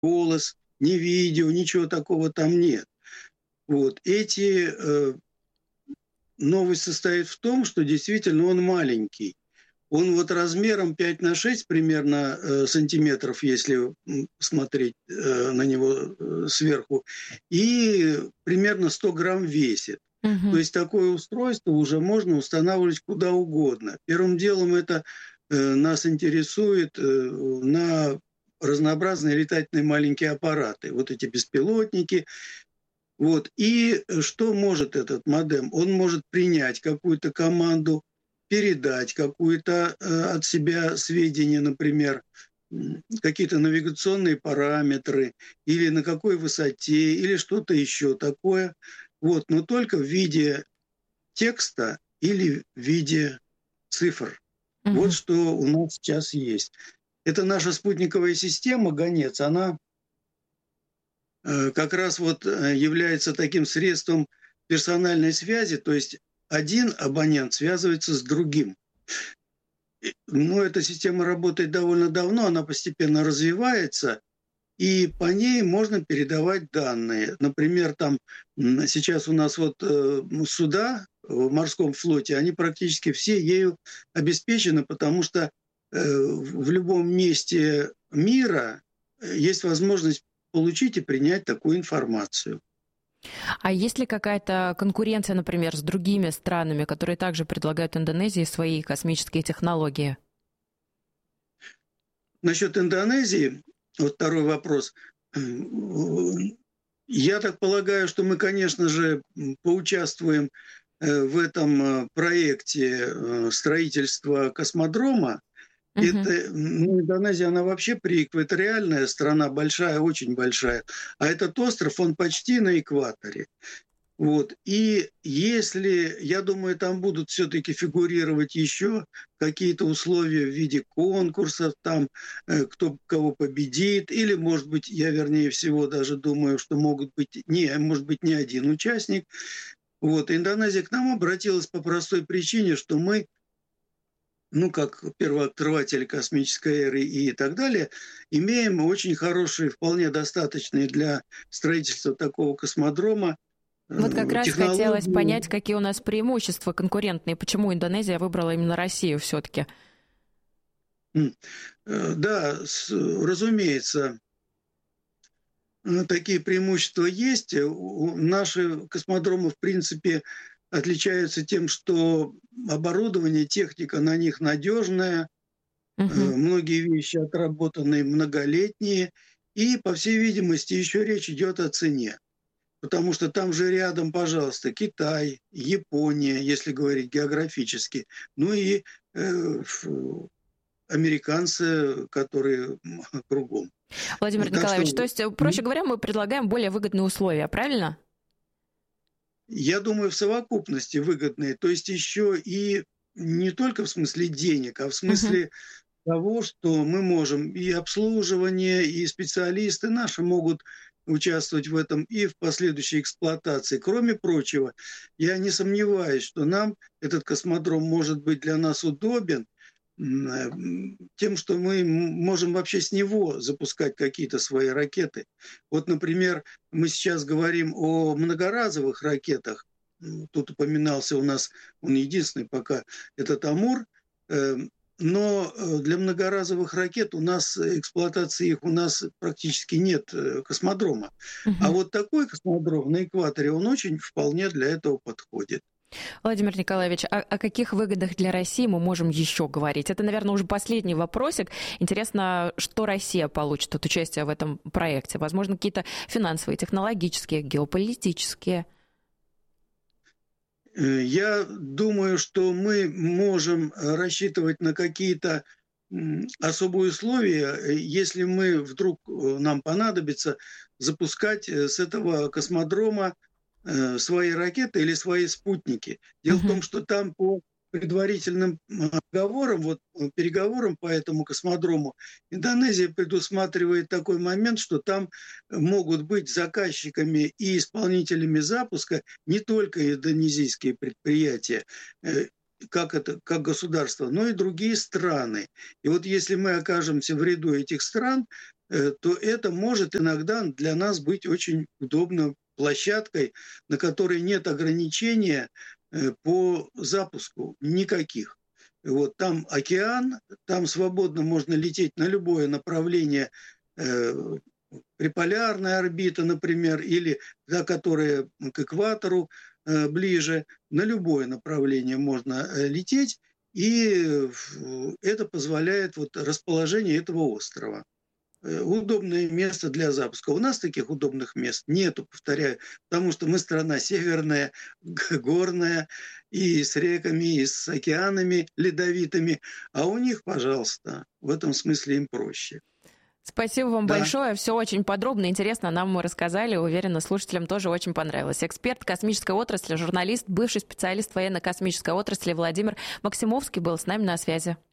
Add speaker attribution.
Speaker 1: голос, ни видео, ничего такого там нет. Вот. Новость состоит в том, что действительно он маленький. Он вот размером 5 на 6 примерно сантиметров, если смотреть на него сверху, и примерно 100 грамм весит. То
Speaker 2: Мгм.
Speaker 1: есть такое устройство уже можно устанавливать куда угодно. Первым делом это нас интересует на разнообразные летательные маленькие аппараты. Вот эти беспилотники. Вот. И что может этот модем? Он может принять какую-то команду, передать какую-то от себя сведения, например, какие-то навигационные параметры, или на какой высоте, или что-то еще такое. Вот. Но только в виде текста или в виде цифр. Вот
Speaker 2: Мгм.
Speaker 1: что у нас сейчас есть. Это наша спутниковая система «Гонец». Она как раз вот является таким средством персональной связи, то есть один абонент связывается с другим. Но эта система работает довольно давно, она постепенно развивается, и по ней можно передавать данные. Например, там сейчас у нас вот суда в морском флоте, они практически все ею обеспечены, потому что в любом месте мира есть возможность получить и принять такую информацию.
Speaker 2: А есть ли какая-то конкуренция, например, с другими странами, которые также предлагают Индонезии свои космические технологии?
Speaker 1: Насчет Индонезии, вот второй вопрос. Я так полагаю, что мы, конечно же, поучаствуем в этом проекте строительства космодрома.
Speaker 2: Мгм.
Speaker 1: Индонезия, она вообще преэкваториальная страна, большая, очень большая. А этот остров, он почти на экваторе. Вот. И если, я думаю, там будут все-таки фигурировать еще какие-то условия в виде конкурсов, там, кто кого победит, или, может быть, я вернее всего даже думаю, что может быть, не один участник. Вот. Индонезия к нам обратилась по простой причине, что мы, ну, как первооткрыватели космической эры и так далее, имеем очень хорошие, вполне достаточные для строительства такого космодрома
Speaker 2: Вот как раз хотелось понять,
Speaker 1: технологии.
Speaker 2: какие у нас преимущества конкурентные, почему Индонезия выбрала именно Россию все-таки.
Speaker 1: Да, разумеется, такие преимущества есть. Наши космодромы, в принципе, отличаются тем, что оборудование, техника на них надежная,
Speaker 2: Мгм.
Speaker 1: многие вещи отработанные многолетние, и, по всей видимости, еще речь идет о цене. Потому что там же рядом, пожалуйста, Китай, Япония, если говорить географически, ну и американцы, которые кругом.
Speaker 2: Владимир
Speaker 1: Так что
Speaker 2: Николаевич, то есть, проще говоря, мы предлагаем более выгодные условия, правильно?
Speaker 1: я думаю, в совокупности выгодные. То есть еще и не только в смысле денег, а в
Speaker 2: Мгм.
Speaker 1: смысле того, что мы можем и обслуживание, и специалисты наши могут участвовать в этом и в последующей эксплуатации. Кроме прочего, я не сомневаюсь, что нам этот космодром может быть для нас удобен тем, что мы можем вообще с него запускать какие-то свои ракеты. Вот, например, мы сейчас говорим о многоразовых ракетах. Тут упоминался у нас, он единственный пока, этот «Амур». Но для многоразовых ракет у нас эксплуатации их у нас практически нет космодрома. А
Speaker 2: Мгм.
Speaker 1: вот такой космодром на экваторе, он очень вполне для этого подходит.
Speaker 2: Владимир Николаевич, о каких выгодах для России мы можем еще говорить? Это, наверное, уже последний вопросик. Интересно, что Россия получит от участия в этом проекте? Возможно, какие-то финансовые, технологические, геополитические.
Speaker 1: Я думаю, что мы можем рассчитывать на какие-то особые условия, если мы вдруг нам понадобится запускать с этого космодрома свои ракеты или свои спутники. Дело в
Speaker 2: Мгм.
Speaker 1: том, что там по предварительным договорам, вот, переговорам по этому космодрому, Индонезия предусматривает такой момент, что там могут быть заказчиками и исполнителями запуска не только индонезийские предприятия. как государство, но и другие страны. И вот если мы окажемся в ряду этих стран, то это может иногда для нас быть очень удобной площадкой, на которой нет ограничения по запуску никаких. Вот там океан, там свободно можно лететь на любое направление, приполярная орбита, например, или та, которая к экватору ближе, на любое направление можно лететь, и это позволяет расположение этого острова. Удобное место для запуска. У нас таких удобных мест нету, повторяю, потому что мы страна северная, горная, и с реками, и с океанами ледовитыми, а у них, пожалуйста, в этом смысле им проще.
Speaker 2: Спасибо вам большое. Все очень подробно, интересно нам рассказали. Уверена, слушателям тоже очень понравилось. Эксперт космической отрасли, журналист, бывший специалист военно-космической отрасли Владимир Максимовский был с нами на связи.